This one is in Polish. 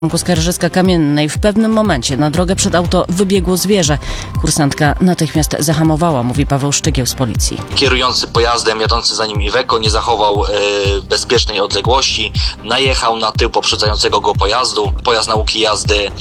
Skarżyska-Kamiennej w pewnym momencie na drogę przed auto wybiegło zwierzę. Kursantka natychmiast zahamowała, mówi Paweł Szczygieł z policji. Kierujący pojazdem, jadący za nim Iveco, nie zachował bezpiecznej odległości, najechał na tył poprzedzającego go pojazdu. Pojazd nauki jazdy